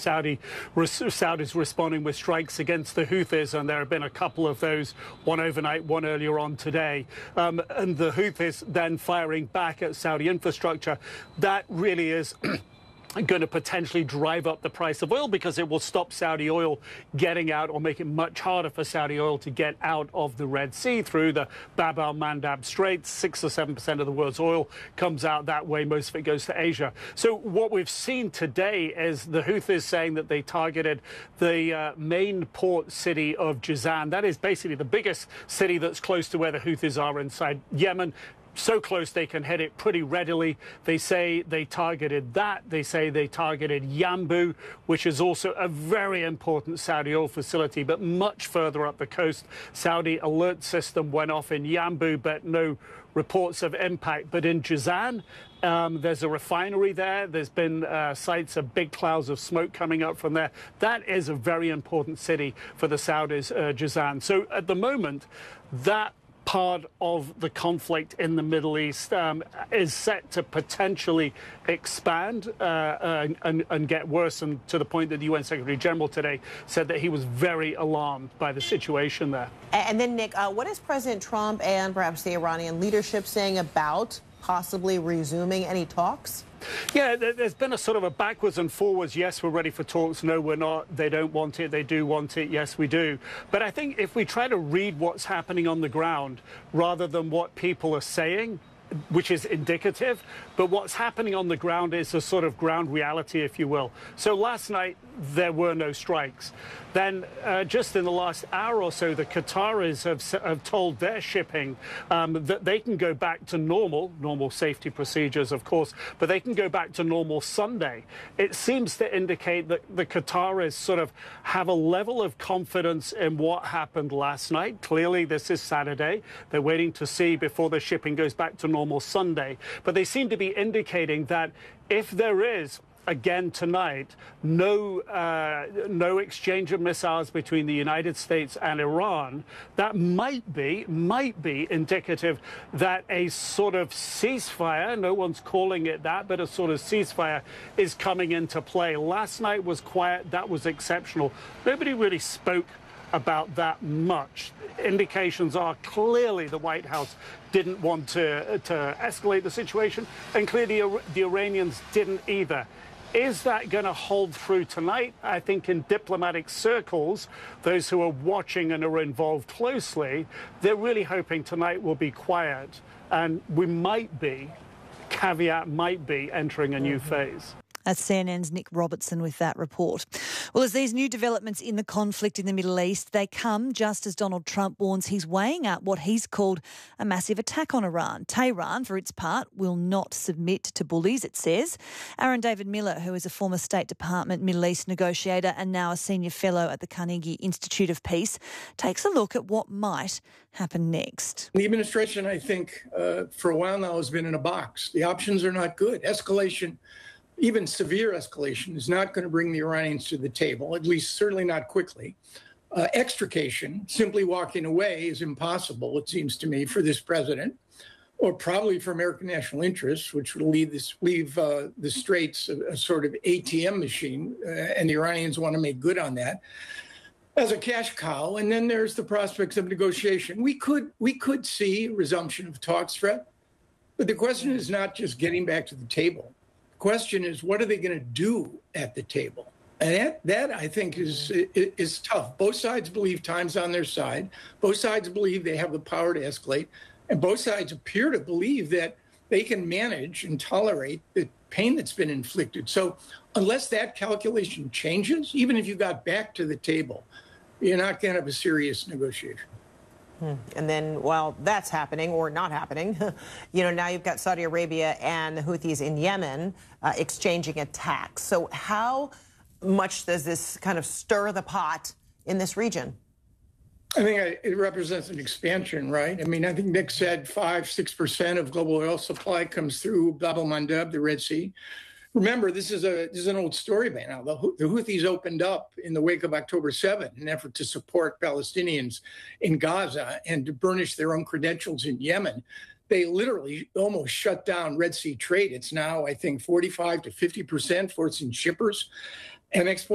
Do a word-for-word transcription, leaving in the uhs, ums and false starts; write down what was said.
Saudi Saudis responding with strikes against the Houthis, and there have been a couple of those, one overnight, one earlier on today. Um, and the Houthis then firing back at Saudi infrastructure. That really is going to potentially drive up the price of oil, because it will stop Saudi oil getting out, or make it much harder for Saudi oil to get out of the Red Sea through the Bab al-Mandab Straits. Six or seven percent of the world's oil comes out that way. Most of it goes to Asia. So what we've seen today is the Houthis saying that they targeted the uh, main port city of Jazan. That is basically the biggest city that's close to where the Houthis are inside Yemen. So close they can hit it pretty readily. They say they targeted that. They say they targeted Yanbu, which is also a very important Saudi oil facility, but much further up the coast. Saudi alert system went off in Yanbu, but no reports of impact. But in Jazan, um, there's a refinery there. There's been uh, sights of big clouds of smoke coming up from there. That is a very important city for the Saudis, uh, Jazan. So at the moment, that part of the conflict in the Middle East um, is set to potentially expand uh, and, and get worse, and to the point that the U N Secretary General today said that he was very alarmed by the situation there. And then, Nick, uh, what is President Trump and perhaps the Iranian leadership saying about possibly resuming any talks? Yeah, there's been a sort of a backwards and forwards. Yes, we're ready for talks. No, we're not. They don't want it. They do want it. Yes, we do. But I think if we try to read what's happening on the ground rather than what people are saying, which is indicative, but what's happening on the ground is a sort of ground reality, if you will. So last night, there were no strikes. Then uh, just in the last hour or so, the Qataris have, have told their shipping um, that they can go back to normal, normal safety procedures, of course, but they can go back to normal Sunday. It seems to indicate that the Qataris sort of have a level of confidence in what happened last night. Clearly, this is Saturday. They're waiting to see before the shipping goes back to normal Sunday. But they seem to be indicating that if there is, again tonight, no uh, no exchange of missiles between the United States and Iran, that might be might be indicative that a sort of ceasefire, no one's calling it that, but a sort of ceasefire is coming into play. Last night was quiet. That was exceptional. Nobody really spoke about that much. Indications are clearly the White House didn't want to to escalate the situation, and clearly the Iranians didn't either. Is that going to hold through tonight? I think in diplomatic circles, those who are watching and are involved closely, they're really hoping tonight will be quiet, and we might be, caveat might be, entering a new phase. That's C N N's Nick Robertson with that report. Well, as these new developments in the conflict in the Middle East, they come just as Donald Trump warns he's weighing up what he's called a massive attack on Iran. Tehran, for its part, will not submit to bullies, it says. Aaron David Miller, who is a former State Department Middle East negotiator and now a senior fellow at the Carnegie Institute of Peace, takes a look at what might happen next. The administration, I think, uh, for a while now has been in a box. The options are not good. Escalation, even severe escalation, is not going to bring the Iranians to the table, at least certainly not quickly. Uh, extrication, simply walking away, is impossible, it seems to me, for this president, or probably for American national interests, which would leave, this, leave uh, the Straits a, a sort of A T M machine, uh, and the Iranians want to make good on that as a cash cow. And then there's the prospects of negotiation. We could, we could see resumption of talks, Fred, but the question is not just getting back to the table. Question is, what are they going to do at the table? And that, that I think, is, is tough. Both sides believe time's on their side. Both sides believe they have the power to escalate. And both sides appear to believe that they can manage and tolerate the pain that's been inflicted. So unless that calculation changes, even if you got back to the table, you're not going to have a serious negotiation. Hmm. And then, while that's happening or not happening, you know, now you've got Saudi Arabia and the Houthis in Yemen uh, exchanging attacks. So how much does this kind of stir the pot in this region? I think it represents an expansion, right? I mean, I think Nick said five, six percent of global oil supply comes through Bab al-Mandab, the Red Sea. Remember, this is a this is an old story by now. The, the Houthis opened up in the wake of October seventh in an effort to support Palestinians in Gaza and to burnish their own credentials in Yemen. They literally almost shut down Red Sea trade. It's now, I think, forty-five to fifty percent, forcing shippers and exporters